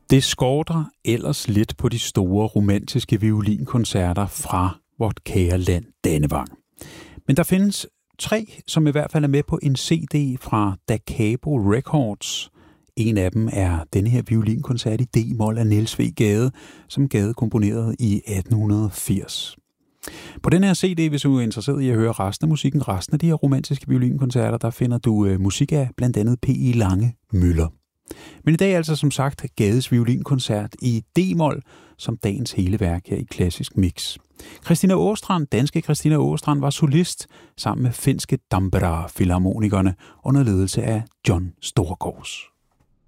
Det skorter ellers lidt på de store romantiske violinkoncerter fra vort kære land Dannevang. Men der findes 3, som i hvert fald er med på en CD fra Da Capo Records. En af dem er denne her violinkoncert i D-mol af Niels W. Gade, som Gade komponerede i 1880. På den her CD, hvis du er interesseret i at høre resten af musikken, resten af de her romantiske violinkoncerter, der finder du musik af blandt andet P.E. Lange Møller. Men i dag altså som sagt Gades violinkoncert i D-mol som dagens hele værk her i Klassisk Mix. Christina Åstrand, danske Christina Åstrand, var solist sammen med finske Tampere Filharmonikerne under ledelse af John Storgårds.